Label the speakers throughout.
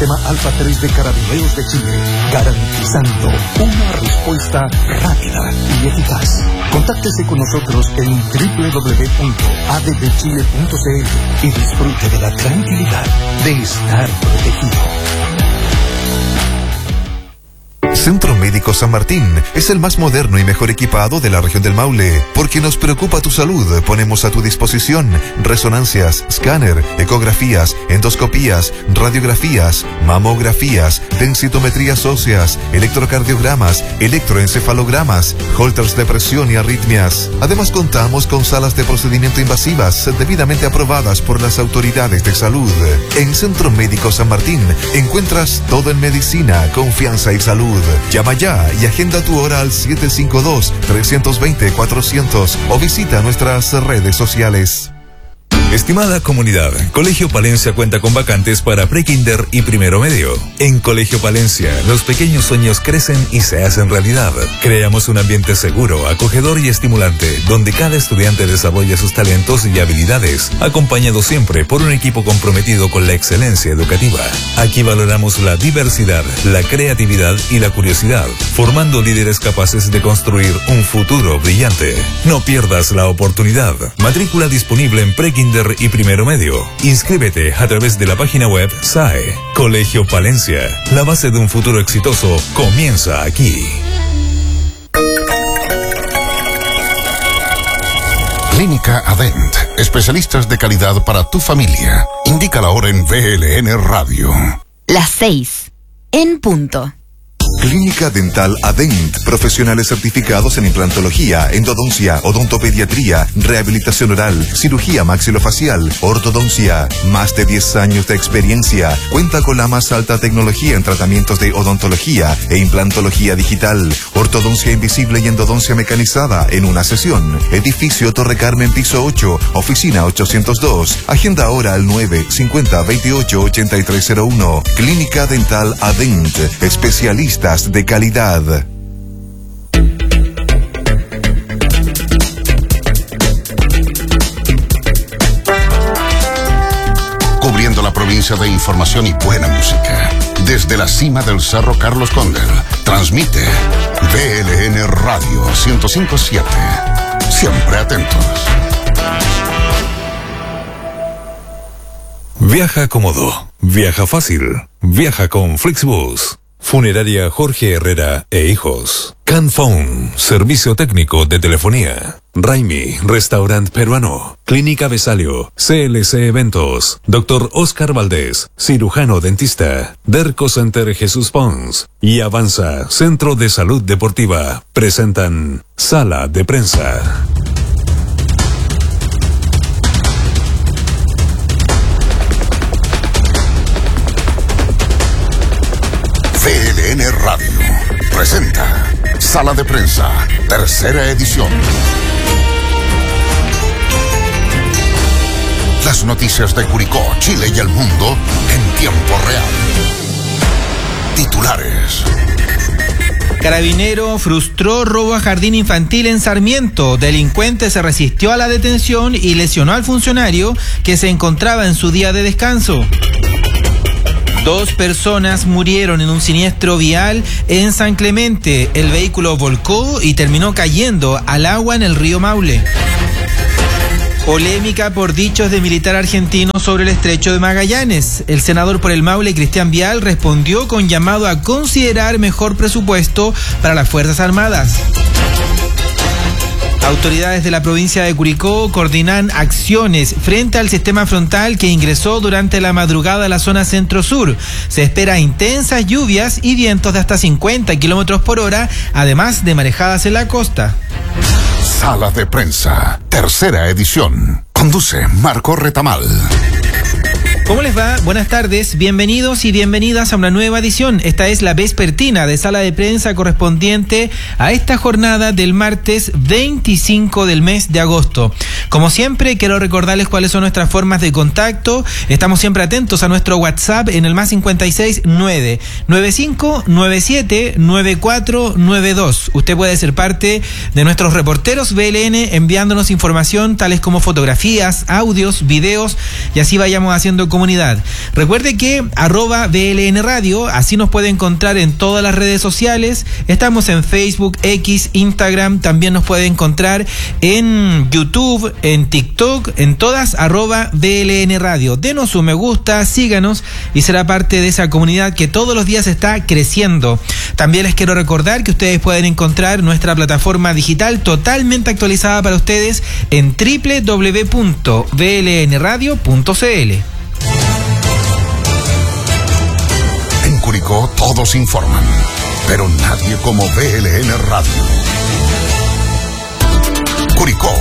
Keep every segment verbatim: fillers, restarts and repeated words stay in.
Speaker 1: Sistema Alfa tres de Carabineros de Chile, garantizando una respuesta rápida y eficaz. Contáctese con nosotros en doble u doble u doble u punto a d b chile punto c l y disfrute de la tranquilidad de estar protegido.
Speaker 2: Centro Médico San Martín es el más moderno y mejor equipado de la región del Maule. Porque nos preocupa tu salud, ponemos a tu disposición resonancias, escáner, ecografías, endoscopías, radiografías, mamografías, densitometrías óseas, electrocardiogramas, electroencefalogramas, holters de presión y arritmias. Además contamos con salas de procedimiento invasivas debidamente aprobadas por las autoridades de salud. En Centro Médico San Martín encuentras todo en medicina, confianza y salud. Llama ya y agenda tu hora al siete cinco dos, tres dos cero, cuatrocientos o visita nuestras redes sociales.
Speaker 3: Estimada comunidad, Colegio Palencia cuenta con vacantes para prekinder y primero medio. En Colegio Palencia, los pequeños sueños crecen y se hacen realidad. Creamos un ambiente seguro, acogedor y estimulante, donde cada estudiante desarrolla sus talentos y habilidades, acompañado siempre por un equipo comprometido con la excelencia educativa. Aquí valoramos la diversidad, la creatividad y la curiosidad, formando líderes capaces de construir un futuro brillante. No pierdas la oportunidad. Matrícula disponible en prekinder y primero medio. Inscríbete a través de la página web S A E. Colegio Palencia. La base de un futuro exitoso comienza aquí.
Speaker 4: Clínica Adent. Especialistas de calidad para tu familia. Indica la hora en V L N Radio.
Speaker 5: Las seis. En punto.
Speaker 2: Clínica Dental Adent, profesionales certificados en implantología, endodoncia, odontopediatría, rehabilitación oral, cirugía maxilofacial, ortodoncia. Más de diez años de experiencia. Cuenta con la más alta tecnología en tratamientos de odontología e implantología digital, ortodoncia invisible y endodoncia mecanizada en una sesión. Edificio Torre Carmen, piso ocho, oficina ochocientos dos. Agenda ahora al nueve cincuenta veintiocho ochenta y tres cero uno. Clínica Dental Adent, especialistas de calidad.
Speaker 4: Cubriendo la provincia de información y buena música. Desde la cima del Cerro Carlos Conder, transmite V L N Radio ciento cinco punto siete. Siempre atentos.
Speaker 3: Viaja cómodo, viaja fácil, viaja con Flixbus. Funeraria Jorge Herrera e Hijos. Canphone, servicio técnico de telefonía. Raimi, restaurant peruano. Clínica Besalio, C L C Eventos. Doctor Oscar Valdés, cirujano dentista. Derco Center Jesús Pons. Y Avanza, Centro de Salud Deportiva. Presentan Sala de Prensa.
Speaker 4: V L N Radio presenta Sala de Prensa, tercera edición. Las noticias de Curicó, Chile y el mundo en tiempo real. Titulares.
Speaker 6: Carabinero frustró robo a jardín infantil en Sarmiento. Delincuente se resistió a la detención y lesionó al funcionario que se encontraba en su día de descanso. Dos personas murieron en un siniestro vial en San Clemente. El vehículo volcó y terminó cayendo al agua en el río Maule. Polémica por dichos de militar argentino sobre el estrecho de Magallanes. El senador por el Maule, Cristian Vial, respondió con llamado a considerar mejor presupuesto para las Fuerzas Armadas. Autoridades de la provincia de Curicó coordinan acciones frente al sistema frontal que ingresó durante la madrugada a la zona centro-sur. Se espera intensas lluvias y vientos de hasta cincuenta kilómetros por hora, además de marejadas en la costa.
Speaker 4: Sala de Prensa, tercera edición. Conduce Marco Retamal.
Speaker 6: ¿Cómo les va? Buenas tardes, bienvenidos y bienvenidas a una nueva edición. Esta es la vespertina de Sala de Prensa correspondiente a esta jornada del martes veinticinco del mes de agosto. Como siempre, quiero recordarles cuáles son nuestras formas de contacto. Estamos siempre atentos a nuestro WhatsApp en el más cincuenta y seis nueve nueve cinco nueve siete nueve cuatro nueve dos. Usted puede ser parte de nuestros reporteros V L N enviándonos información tales como fotografías, audios, videos y así vayamos haciendo como comunidad. Recuerde que arroba B L N Radio, así nos puede encontrar en todas las redes sociales. Estamos en Facebook, X, Instagram, también nos puede encontrar en YouTube, en TikTok, en todas arroba B L N Radio. Denos un me gusta, síganos y será parte de esa comunidad que todos los días está creciendo. También les quiero recordar que ustedes pueden encontrar nuestra plataforma digital totalmente actualizada para ustedes en doble u doble u doble u punto b l n radio punto c l.
Speaker 4: En Curicó todos informan, pero nadie como B L N Radio. Curicó.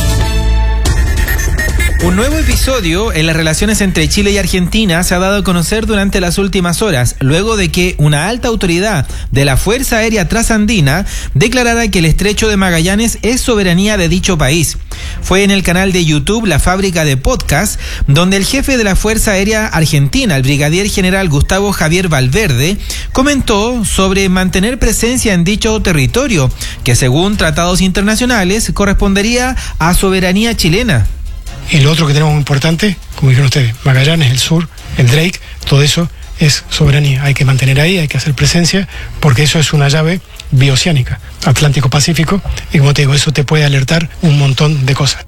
Speaker 6: Un nuevo episodio en las relaciones entre Chile y Argentina se ha dado a conocer durante las últimas horas, luego de que una alta autoridad de la Fuerza Aérea Trasandina declarara que el Estrecho de Magallanes es soberanía de dicho país. Fue en el canal de YouTube La Fábrica de Podcast, donde el jefe de la Fuerza Aérea Argentina, el brigadier general Gustavo Javier Valverde, comentó sobre mantener presencia en dicho territorio, que según tratados internacionales correspondería a soberanía chilena.
Speaker 7: Y lo otro que tenemos muy importante, como dijeron ustedes, Magallanes, el sur, el Drake, todo eso es soberanía. Hay que mantener ahí, hay que hacer presencia, porque eso es una llave bioceánica, Atlántico-Pacífico, y como te digo, eso te puede alertar un montón de cosas.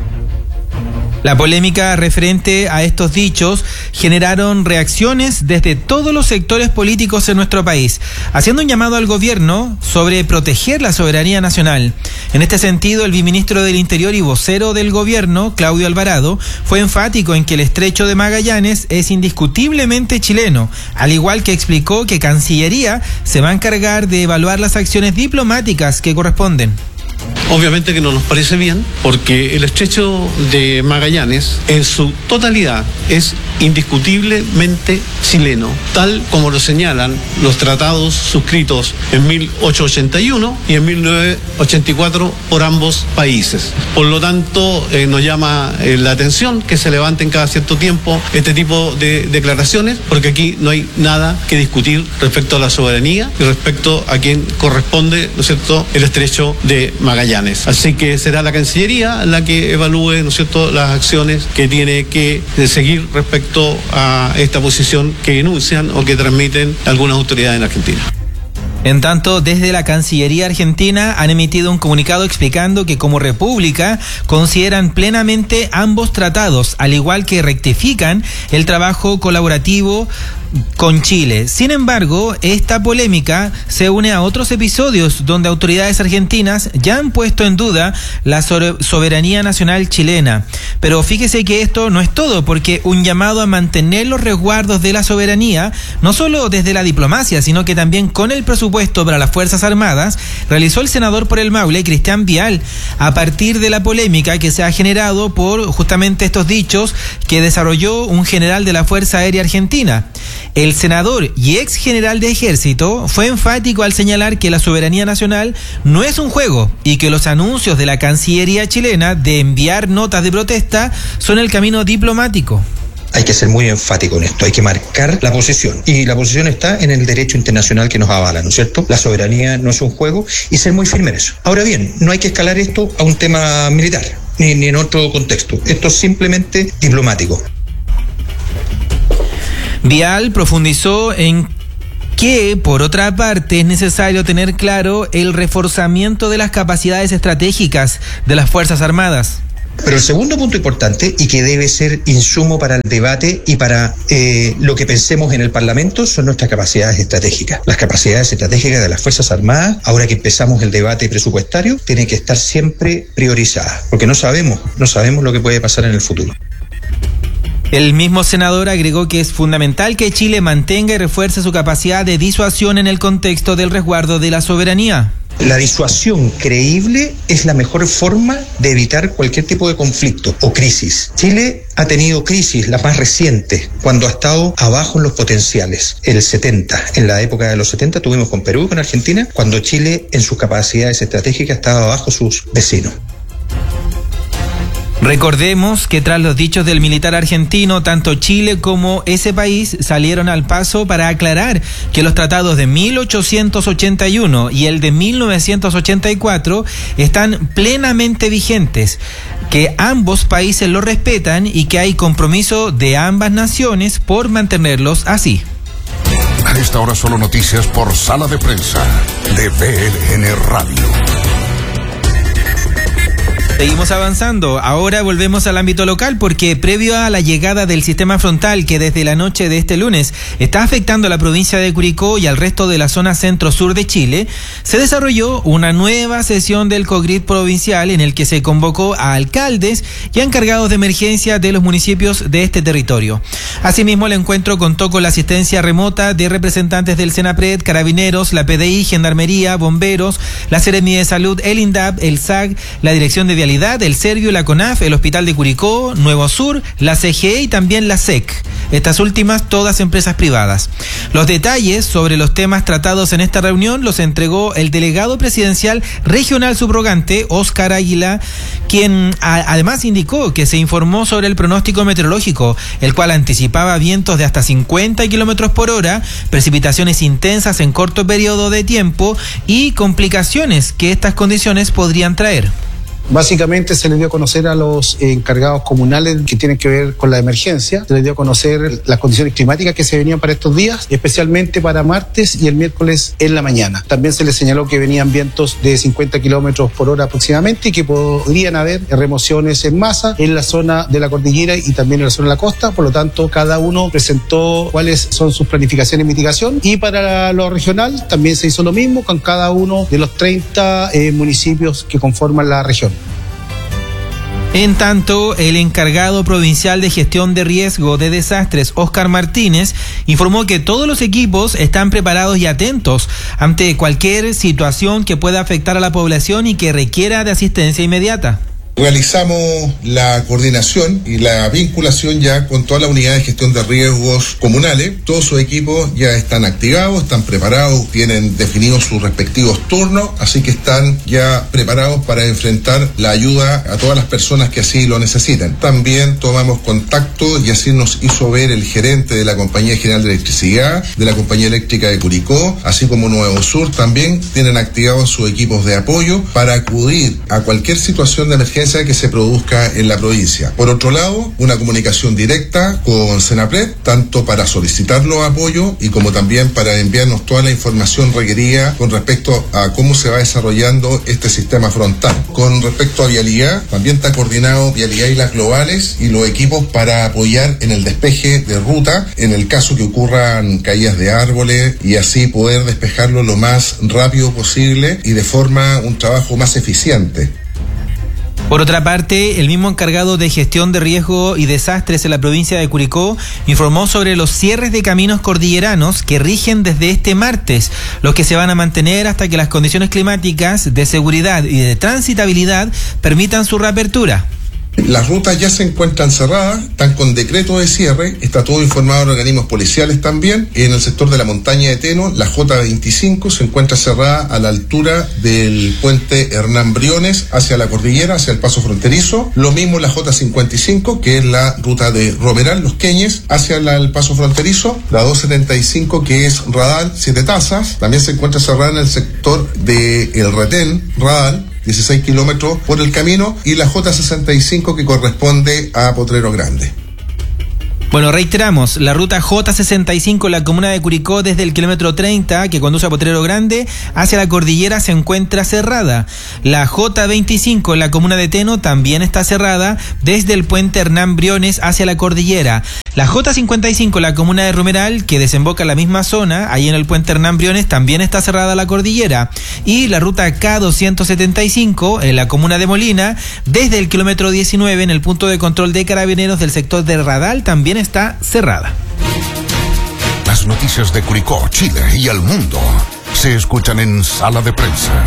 Speaker 6: La polémica referente a estos dichos generaron reacciones desde todos los sectores políticos en nuestro país, haciendo un llamado al gobierno sobre proteger la soberanía nacional. En este sentido, el viceministro del Interior y vocero del gobierno, Claudio Alvarado, fue enfático en que el Estrecho de Magallanes es indiscutiblemente chileno, al igual que explicó que Cancillería se va a encargar de evaluar las acciones diplomáticas que corresponden.
Speaker 8: Obviamente que no nos parece bien, porque el Estrecho de Magallanes en su totalidad es indiscutiblemente chileno, tal como lo señalan los tratados suscritos en mil ochocientos ochenta y uno y en mil novecientos ochenta y cuatro por ambos países. Por lo tanto, eh, nos llama eh, la atención que se levanten cada cierto tiempo este tipo de declaraciones, porque aquí no hay nada que discutir respecto a la soberanía y respecto a quien corresponde, ¿no es cierto?, el Estrecho de Magallanes. Así que será la Cancillería la que evalúe, ¿no es cierto?, las acciones que tiene que seguir respecto a esta posición que enuncian o que transmiten algunas autoridades en Argentina.
Speaker 6: En tanto, desde la Cancillería Argentina han emitido un comunicado explicando que como república consideran plenamente ambos tratados, al igual que rectifican el trabajo colaborativo con Chile. Sin embargo, esta polémica se une a otros episodios donde autoridades argentinas ya han puesto en duda la soberanía nacional chilena. Pero fíjese que esto no es todo, porque un llamado a mantener los resguardos de la soberanía, no solo desde la diplomacia, sino que también con el presupuesto para las Fuerzas Armadas, realizó el senador por el Maule, Cristian Vial, a partir de la polémica que se ha generado por justamente estos dichos que desarrolló un general de la Fuerza Aérea Argentina. El senador y ex general de Ejército fue enfático al señalar que la soberanía nacional no es un juego y que los anuncios de la Cancillería chilena de enviar notas de protesta son el camino diplomático.
Speaker 9: Hay que ser muy enfático en esto, hay que marcar la posición. Y la posición está en el derecho internacional que nos avala, ¿no es cierto? La soberanía no es un juego y ser muy firme en eso. Ahora bien, no hay que escalar esto a un tema militar, ni, ni en otro contexto. Esto es simplemente diplomático.
Speaker 6: Vial profundizó en que, por otra parte, es necesario tener claro el reforzamiento de las capacidades estratégicas de las Fuerzas Armadas.
Speaker 9: Pero el segundo punto importante, y que debe ser insumo para el debate y para eh, lo que pensemos en el Parlamento, son nuestras capacidades estratégicas. Las capacidades estratégicas de las Fuerzas Armadas, ahora que empezamos el debate presupuestario, tienen que estar siempre priorizadas, porque no sabemos, no sabemos lo que puede pasar en el futuro.
Speaker 6: El mismo senador agregó que es fundamental que Chile mantenga y refuerce su capacidad de disuasión en el contexto del resguardo de la soberanía.
Speaker 9: La disuasión creíble es la mejor forma de evitar cualquier tipo de conflicto o crisis. Chile ha tenido crisis, la más reciente, cuando ha estado abajo en los potenciales. El setenta, en la época de los setenta tuvimos con Perú y con Argentina, cuando Chile en sus capacidades estratégicas estaba abajo sus vecinos.
Speaker 6: Recordemos que tras los dichos del militar argentino, tanto Chile como ese país salieron al paso para aclarar que los tratados de mil ochocientos ochenta y uno y el de mil novecientos ochenta y cuatro están plenamente vigentes, que ambos países los respetan y que hay compromiso de ambas naciones por mantenerlos así.
Speaker 4: A esta hora solo noticias por Sala de Prensa de V L N Radio.
Speaker 6: Seguimos avanzando. Ahora volvemos al ámbito local porque previo a la llegada del sistema frontal que desde la noche de este lunes está afectando a la provincia de Curicó y al resto de la zona centro-sur de Chile, se desarrolló una nueva sesión del COGRID provincial en el que se convocó a alcaldes y a encargados de emergencia de los municipios de este territorio. Asimismo, el encuentro contó con la asistencia remota de representantes del SENAPRED, Carabineros, la P D I, Gendarmería, Bomberos, la Seremía de Salud, el INDAP, el S A C, la Dirección de Vialidad, el Servio, la CONAF, el Hospital de Curicó, Nuevo Sur, la C G E y también la S E C. Estas últimas todas empresas privadas. Los detalles sobre los temas tratados en esta reunión los entregó el delegado presidencial regional subrogante, Óscar Águila, quien a, además indicó que se informó sobre el pronóstico meteorológico, el cual anticipaba vientos de hasta cincuenta kilómetros por hora, precipitaciones intensas en corto periodo de tiempo y complicaciones que estas condiciones podrían traer.
Speaker 10: Básicamente se les dio a conocer a los encargados comunales que tienen que ver con la emergencia, se les dio a conocer las condiciones climáticas que se venían para estos días, especialmente para martes y el miércoles en la mañana. También se les señaló que venían vientos de cincuenta kilómetros por hora aproximadamente y que podrían haber remociones en masa en la zona de la cordillera y también en la zona de la costa. Por lo tanto, cada uno presentó cuáles son sus planificaciones de mitigación, y para lo regional también se hizo lo mismo con cada uno de los treinta eh, municipios que conforman la región.
Speaker 6: En tanto, el encargado provincial de gestión de riesgo de desastres, Óscar Martínez, informó que todos los equipos están preparados y atentos ante cualquier situación que pueda afectar a la población y que requiera de asistencia inmediata.
Speaker 11: Realizamos la coordinación y la vinculación ya con toda la unidad de gestión de riesgos comunales. Todos sus equipos ya están activados, están preparados, tienen definidos sus respectivos turnos, así que están ya preparados para enfrentar la ayuda a todas las personas que así lo necesitan. También tomamos contacto y así nos hizo ver el gerente de la Compañía General de Electricidad, de la Compañía Eléctrica de Curicó, así como Nuevo Sur también tienen activados sus equipos de apoyo para acudir a cualquier situación de emergencia que se produzca en la provincia. Por otro lado, una comunicación directa con SENAPRED, tanto para solicitar los apoyos y como también para enviarnos toda la información requerida con respecto a cómo se va desarrollando este sistema frontal. Con respecto a vialidad, también está coordinado Vialidad y las Globales y los equipos para apoyar en el despeje de ruta en el caso que ocurran caídas de árboles y así poder despejarlo lo más rápido posible y de forma un trabajo más eficiente.
Speaker 6: Por otra parte, el mismo encargado de gestión de riesgo y desastres en la provincia de Curicó informó sobre los cierres de caminos cordilleranos que rigen desde este martes, los que se van a mantener hasta que las condiciones climáticas de seguridad y de transitabilidad permitan su reapertura.
Speaker 11: Las rutas ya se encuentran cerradas, están con decreto de cierre, está todo informado en organismos policiales también. En el sector de la montaña de Teno, la J veinticinco se encuentra cerrada a la altura del puente Hernán Briones hacia la cordillera, hacia el paso fronterizo. Lo mismo la J cincuenta y cinco, que es la ruta de Romeral, Los Queñes, hacia la, el paso fronterizo. La doscientos setenta y cinco, que es Radal, Siete Tazas, también se encuentra cerrada en el sector de El Retén, Radal, dieciséis kilómetros por el camino, y la J sesenta y cinco que corresponde a Potrero Grande.
Speaker 6: Bueno, reiteramos, la ruta J sesenta y cinco en la comuna de Curicó desde el kilómetro treinta que conduce a Potrero Grande hacia la cordillera se encuentra cerrada. La J veinticinco en la comuna de Teno también está cerrada desde el puente Hernán Briones hacia la cordillera. La J cincuenta y cinco en la comuna de Romeral, que desemboca en la misma zona, ahí en el puente Hernán Briones, también está cerrada la cordillera. Y la ruta K doscientos setenta y cinco en la comuna de Molina, desde el kilómetro diecinueve en el punto de control de Carabineros del sector de Radal, también está cerrada.
Speaker 4: Las noticias de Curicó, Chile y el mundo se escuchan en Sala de Prensa.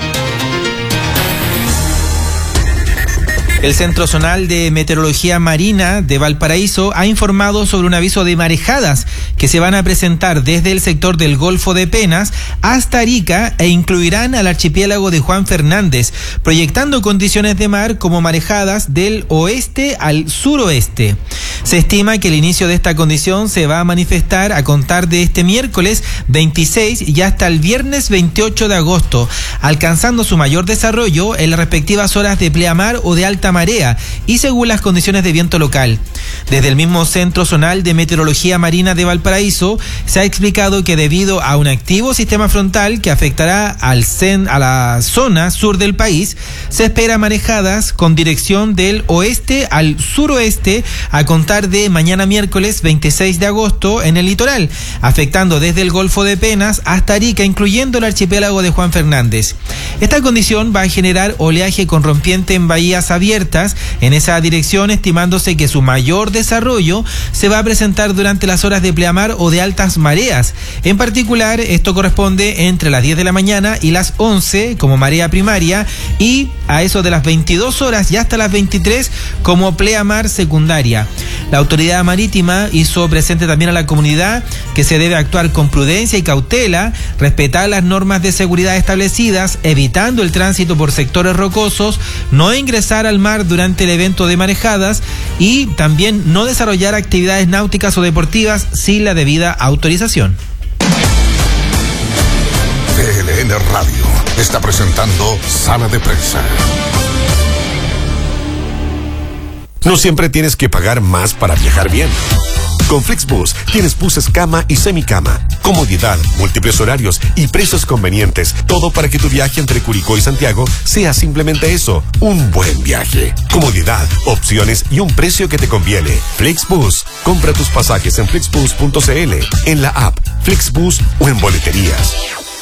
Speaker 6: El Centro Zonal de Meteorología Marina de Valparaíso ha informado sobre un aviso de marejadas que se van a presentar desde el sector del Golfo de Penas hasta Arica e incluirán al archipiélago de Juan Fernández, proyectando condiciones de mar como marejadas del oeste al suroeste. Se estima que el inicio de esta condición se va a manifestar a contar de este miércoles veintiséis y hasta el viernes veintiocho de agosto, alcanzando su mayor desarrollo en las respectivas horas de pleamar o de alta marea y según las condiciones de viento local. Desde el mismo Centro Zonal de Meteorología Marina de Valparaíso se ha explicado que debido a un activo sistema frontal que afectará al cen, a la zona sur del país, se espera marejadas con dirección del oeste al suroeste a contar de mañana miércoles veintiséis de agosto en el litoral, afectando desde el Golfo de Penas hasta Arica, incluyendo el archipiélago de Juan Fernández. Esta condición va a generar oleaje con rompiente en bahías abiertas en esa dirección, estimándose que su mayor desarrollo se va a presentar durante las horas de pleamar o de altas mareas. En particular, esto corresponde entre las diez de la mañana y las once como marea primaria y a eso de las veintidós horas y hasta las veintitrés como pleamar secundaria. La autoridad marítima hizo presente también a la comunidad que se debe actuar con prudencia y cautela, respetar las normas de seguridad establecidas, evitando el tránsito por sectores rocosos, no ingresar al mar durante el evento de marejadas y también no desarrollar actividades náuticas o deportivas sin la debida autorización.
Speaker 4: V L N Radio está presentando Sala de Prensa.
Speaker 12: No siempre tienes que pagar más para viajar bien. Con Flixbus tienes buses cama y semicama, comodidad, múltiples horarios y precios convenientes. Todo para que tu viaje entre Curicó y Santiago sea simplemente eso, un buen viaje. Comodidad, opciones y un precio que te conviene. Flixbus. Compra tus pasajes en flixbus punto c l, en la app Flixbus o en boleterías.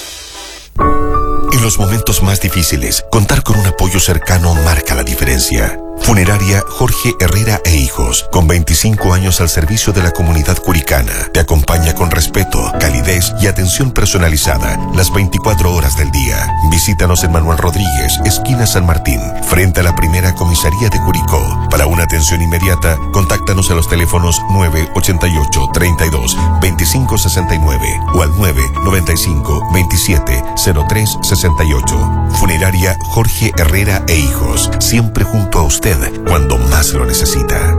Speaker 12: En los momentos más difíciles, contar con un apoyo cercano marca la diferencia. Funeraria Jorge Herrera e Hijos, con veinticinco años al servicio de la comunidad curicana, te acompaña con respeto, calidez y atención personalizada las veinticuatro horas del día. Visítanos en Manuel Rodríguez, esquina San Martín, frente a la primera comisaría de Curicó. Para una atención inmediata, contáctanos a los teléfonos nueve ochenta y ocho, treinta y dos, veinticinco sesenta y nueve o al nueve noventa y cinco, veintisiete, cero tres sesenta y ocho. Funeraria Jorge Herrera e Hijos, siempre junto a usted cuando más lo necesita.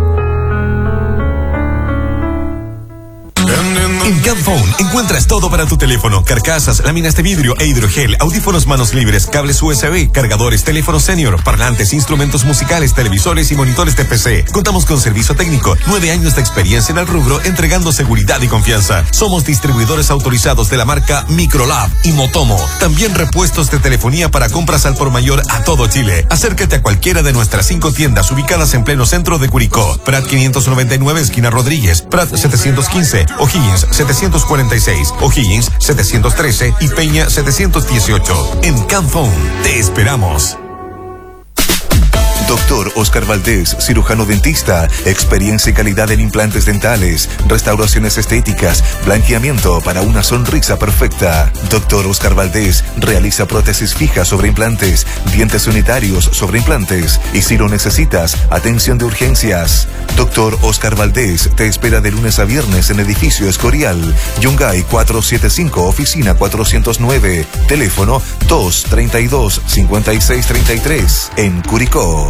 Speaker 12: En Camphone encuentras todo para tu teléfono: carcasas, láminas de vidrio e hidrogel, audífonos manos libres, cables U S B, cargadores, teléfonos senior, parlantes, instrumentos musicales, televisores y monitores de P C. Contamos con servicio técnico, nueve años de experiencia en el rubro, entregando seguridad y confianza. Somos distribuidores autorizados de la marca Microlab y Motomo. También repuestos de telefonía para compras al por mayor a todo Chile. Acércate a cualquiera de nuestras cinco tiendas ubicadas en pleno centro de Curicó: Prat quinientos noventa y nueve, esquina Rodríguez; Prat setecientos quince, O'Higgins setecientos cuarenta y seis, O'Higgins setecientos trece y Peña setecientos dieciocho. En Camphone te esperamos.
Speaker 2: Doctor Oscar Valdés, cirujano dentista, experiencia y calidad en implantes dentales, restauraciones estéticas, blanqueamiento para una sonrisa perfecta. Doctor Oscar Valdés realiza prótesis fijas sobre implantes, dientes unitarios sobre implantes y si lo necesitas, atención de urgencias. Doctor Oscar Valdés te espera de lunes a viernes en edificio Escorial, Yungay cuatrocientos setenta y cinco, oficina cuatrocientos nueve, teléfono dos treinta y dos, cincuenta y seis treinta y tres, en Curicó.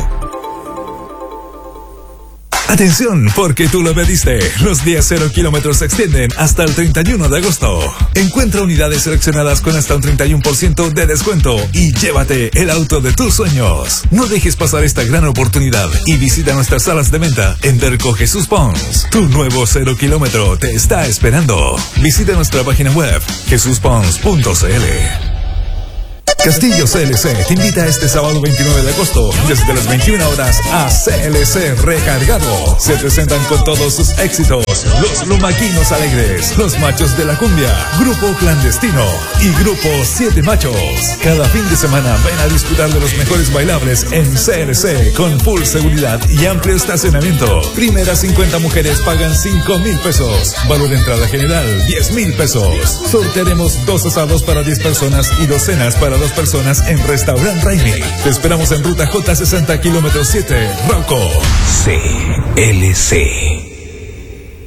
Speaker 3: Atención, porque tú lo pediste. Los días cero kilómetros se extienden hasta el treinta y uno de agosto. Encuentra unidades seleccionadas con hasta un treinta y uno por ciento de descuento y llévate el auto de tus sueños. No dejes pasar esta gran oportunidad y visita nuestras salas de venta en Derco Jesús Pons. Tu nuevo cero kilómetro te está esperando. Visita nuestra página web jesús pons punto c l. Castillo C L C te invita este sábado veintinueve de agosto desde las veintiuna horas a C L C Recargado. Se presentan con todos sus éxitos los Lumaquinos Alegres, los Machos de la Cumbia, Grupo Clandestino y Grupo Siete Machos. Cada fin de semana ven a disfrutar de los mejores bailables en C L C con full seguridad y amplio estacionamiento. Primeras cincuenta mujeres pagan cinco mil pesos. Valor de entrada general diez mil pesos. Sortearemos dos asados para diez personas y dos cenas para dos personas en Restaurant Raimi. Te esperamos en ruta J sesenta, kilómetro siete, Rauco.
Speaker 13: C L C.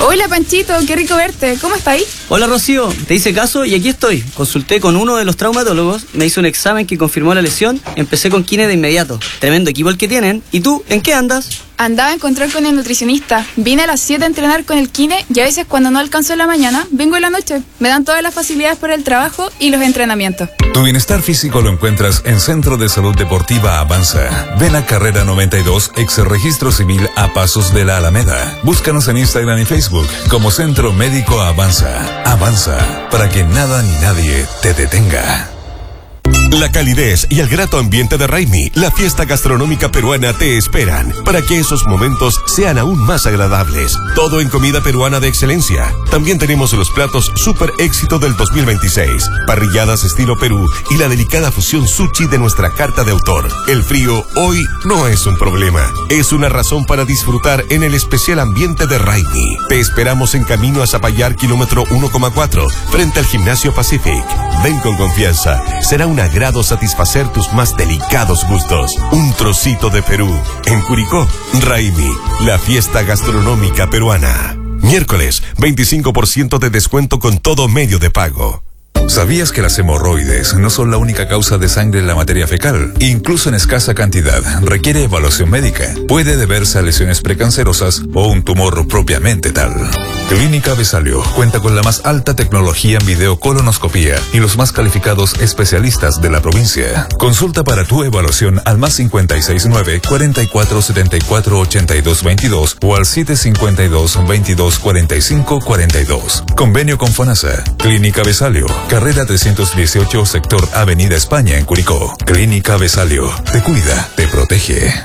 Speaker 13: Hola Panchito, qué rico verte. ¿Cómo está ahí?
Speaker 14: Hola Rocío, te hice caso y aquí estoy. Consulté con uno de los traumatólogos, me hizo un examen que confirmó la lesión, empecé con kine de inmediato. Tremendo equipo el que tienen. ¿Y tú, en qué andas?
Speaker 13: Andaba a encontrar con el nutricionista. Vine a las siete a entrenar con el kine y a veces cuando no alcanzo en la mañana, vengo en la noche. Me dan todas las facilidades para el trabajo y los entrenamientos.
Speaker 3: Tu bienestar físico lo encuentras en Centro de Salud Deportiva Avanza. Ven a Carrera noventa y dos, ex registro civil a pasos de la Alameda. Búscanos en Instagram y Facebook como Centro Médico Avanza. Avanza, para que nada ni nadie te detenga.
Speaker 12: La calidez y el grato ambiente de Raimi, la fiesta gastronómica peruana, te esperan para que esos momentos sean aún más agradables. Todo en comida peruana de excelencia. También tenemos los platos super éxito del dos mil veintiséis, parrilladas estilo Perú y la delicada fusión sushi de nuestra carta de autor. El frío hoy no es un problema, es una razón para disfrutar en el especial ambiente de Raimi. Te esperamos en camino a Zapallar, kilómetro uno coma cuatro, frente al Gimnasio Pacific. Ven con confianza, será un agrado satisfacer tus más delicados gustos. Un trocito de Perú. En Curicó, Raimi, la fiesta gastronómica peruana. Miércoles, veinticinco por ciento de descuento con todo medio de pago.
Speaker 3: ¿Sabías que las hemorroides no son la única causa de sangre en la materia fecal? Incluso en escasa cantidad, requiere evaluación médica. Puede deberse a lesiones precancerosas o un tumor propiamente tal. Clínica Besalio cuenta con la más alta tecnología en videocolonoscopía y los más calificados especialistas de la provincia. Consulta para tu evaluación al más cincuenta y seis nueve, cuarenta y cuatro setenta y cuatro ochenta y dos veintidós o al siete cincuenta y dos, veintidós cuarenta y cinco cuarenta y dos. Convenio con FONASA. Clínica Besalio. Carrera trescientos dieciocho, sector Avenida España en Curicó. Clínica Besalio. Te cuida, te protege.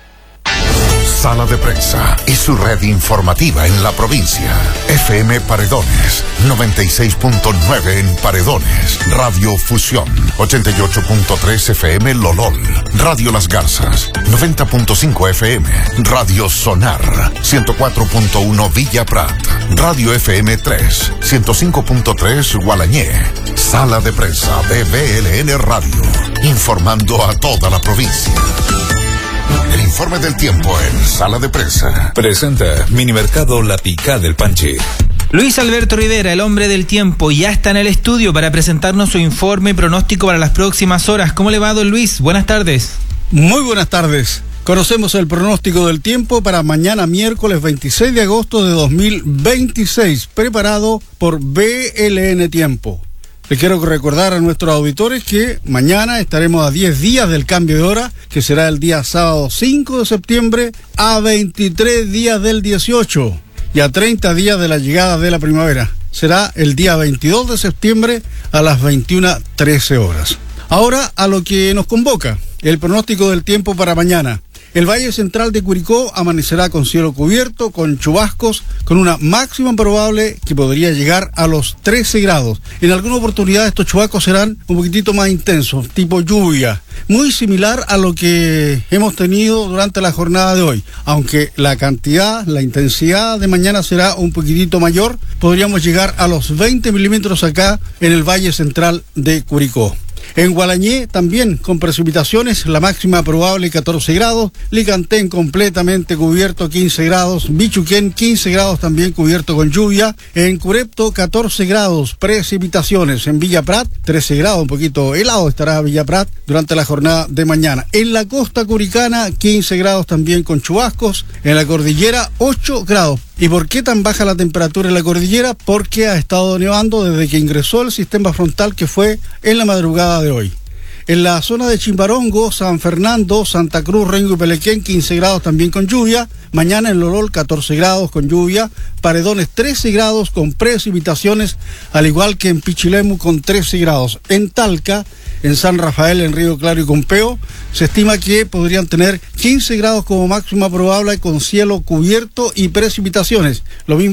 Speaker 4: Sala de Prensa y su red informativa en la provincia. F M Paredones, noventa y seis punto nueve en Paredones. Radio Fusión, ochenta y ocho punto tres F M Lolol. Radio Las Garzas, noventa punto cinco F M. Radio Sonar, ciento cuatro punto uno Villa Prat. Radio F M tres, ciento cinco punto tres Gualañé. Sala de Prensa de B L N Radio, informando a toda la provincia. El informe del tiempo en Sala de Prensa.
Speaker 3: Presenta Minimercado La Picá del Panche.
Speaker 6: Luis Alberto Rivera, el hombre del tiempo, ya está en el estudio para presentarnos su informe y pronóstico para las próximas horas. ¿Cómo le va, don Luis? Buenas tardes.
Speaker 15: Muy buenas tardes. Conocemos el pronóstico del tiempo para mañana miércoles veintiséis de agosto de dos mil veintiséis, preparado por B L N Tiempo. Les quiero recordar a nuestros auditores que mañana estaremos a diez días del cambio de hora, que será el día sábado cinco de septiembre, a veintitrés días del dieciocho y a treinta días de la llegada de la primavera. Será el día veintidós de septiembre a las veintiuna trece horas. Ahora a lo que nos convoca, el pronóstico del tiempo para mañana. El Valle Central de Curicó amanecerá con cielo cubierto, con chubascos, con una máxima probable que podría llegar a los trece grados. En alguna oportunidad estos chubascos serán un poquitito más intensos, tipo lluvia, muy similar a lo que hemos tenido durante la jornada de hoy. Aunque la cantidad, la intensidad de mañana será un poquitito mayor, podríamos llegar a los veinte milímetros acá en el Valle Central de Curicó. En Gualañé también con precipitaciones, la máxima probable catorce grados, Licantén completamente cubierto quince grados, Bichuquén quince grados también cubierto con lluvia, en Curepto catorce grados, precipitaciones, en Villa Prat trece grados, un poquito helado estará Villa Prat durante la jornada de mañana. En la costa curicana quince grados también con chubascos, en la cordillera ocho grados. ¿Y por qué tan baja la temperatura en la cordillera? Porque ha estado nevando desde que ingresó el sistema frontal que fue en la madrugada de hoy. En la zona de Chimbarongo, San Fernando, Santa Cruz, Rengo y Pelequén, quince grados también con lluvia. Mañana en Lolol, catorce grados con lluvia. Paredones, trece grados con precipitaciones, al igual que en Pichilemu con trece grados. En Talca, en San Rafael, en Río Claro y Compeo, se estima que podrían tener quince grados como máxima probable con cielo cubierto y precipitaciones. Lo mismo